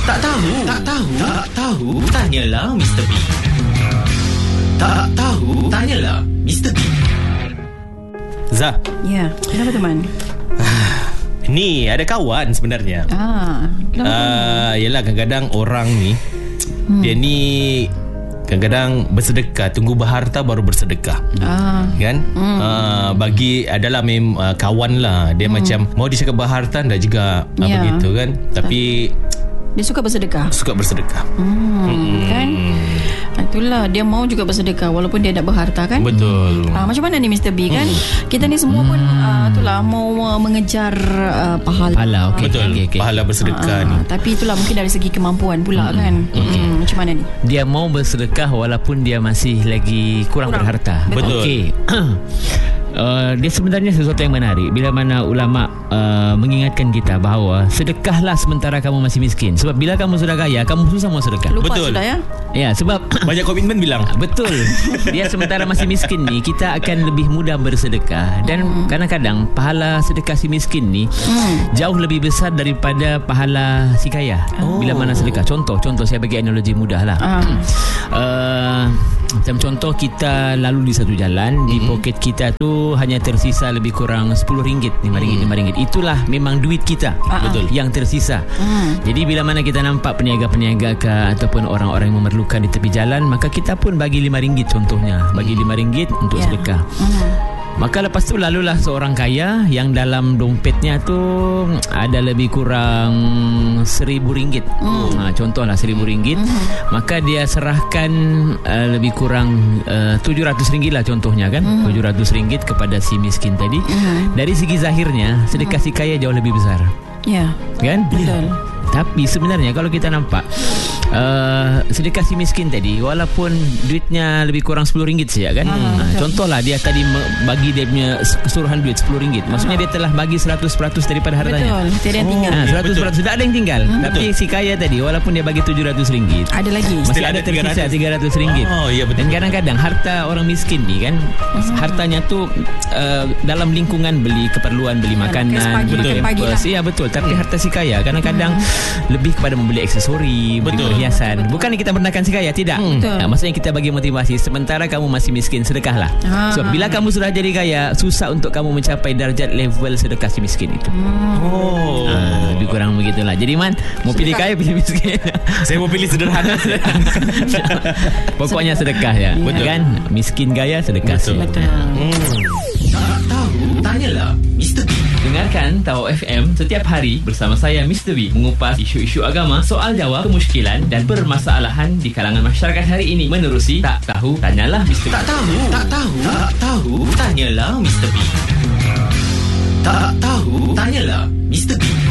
Tak tahu, tanyalah Mr. B. Tak tahu, tanyalah Mr. B. Zah. Ya, kenapa teman? Ni ada kawan sebenarnya. Yelah kadang-kadang orang ni dia ni kadang-kadang bersedekah, tunggu berharta baru bersedekah. Kan? Bagi adalah kawan lah. Dia macam mau dia cakap berharta dah juga begitu kan. Tapi dia suka bersedekah. Kan? Itulah, dia mau juga bersedekah walaupun dia tak berharta kan. Betul. Macam mana ni Mr. B kan? Kita ni semua pun itulah mau mengejar pahala. Betul. Okay. Pahala bersedekah ni. Tapi itulah mungkin dari segi kemampuan pula kan. Macam mana ni? Dia mau bersedekah walaupun dia masih lagi kurang berharta. Betul. Okey. Dia sebenarnya sesuatu yang menarik bila mana ulama mengingatkan kita bahawa sedekahlah sementara kamu masih miskin. Sebab bila kamu sudah kaya, kamu susah mau sedekah. Lupa betul. Sudah ya? Ya, sebab banyak komitmen bilang. Betul. Dia sementara masih miskin ni, kita akan lebih mudah bersedekah. Dan kadang-kadang pahala sedekah si miskin ni jauh lebih besar daripada pahala si kaya. Bila mana sedekah. Contoh saya bagi analogi mudah lah. Macam contoh, kita lalu di satu jalan, di poket kita tu hanya tersisa lebih kurang RM10, RM5. Itulah memang duit kita. Betul. Yang tersisa. Jadi bila mana kita nampak peniaga-peniaga ke ataupun orang-orang yang memerlukan di tepi jalan, maka kita pun bagi RM5 contohnya. Bagi RM5 untuk sedekah. Maka lepas tu lalulah seorang kaya yang dalam dompetnya tu ada lebih kurang RM1,000. Contohlah RM1,000. Maka dia serahkan lebih kurang RM700 lah contohnya kan. RM700 kepada si miskin tadi. Dari segi zahirnya sedekah si kaya jauh lebih besar. Ya. Kan? Betul. Tapi sebenarnya kalau kita nampak sedekah si miskin tadi, walaupun duitnya lebih kurang RM10 saja kan. Contohlah dia tadi bagi dia punya keseluruhan duit RM10. Maksudnya dia telah bagi 100% daripada hartanya. Betul. Tidak ada yang tinggal. 100% tak ada yang tinggal. Tapi si kaya tadi walaupun dia bagi RM700, ada lagi. masih ada tersisa RM300. Ya, betul. Dan kadang-kadang harta orang miskin ni kan, hartanya tu dalam lingkungan beli keperluan, beli makanan, beli pampers. Ya betul. Tapi harta si kaya kadang-kadang lebih kepada membeli aksesori, beli perhiasan. Bukan kita merendahkan si kaya, tidak. Maksudnya kita bagi motivasi. Sementara kamu masih miskin, sedekahlah. Sebab bila kamu sudah jadi kaya, susah untuk kamu mencapai darjat level sedekah si miskin itu. Lebih kurang begitulah. Jadi Man, mau pilih kaya, pilih miskin. Saya mau pilih sederhana. Pokoknya sedekah ya. Betul. Kan? Miskin gaya, sedekah. Betul. Tak tahu, tanyalah Mr. B. Dengarkan Tahu FM setiap hari bersama saya Mr. B mengupas isu-isu agama, soal jawab, kemusykilan dan permasalahan di kalangan masyarakat hari ini menerusi Tak Tahu Tanyalah Mr. B. Tak tahu, tanyalah Mr. B. Tak tahu, tanyalah Mr. B.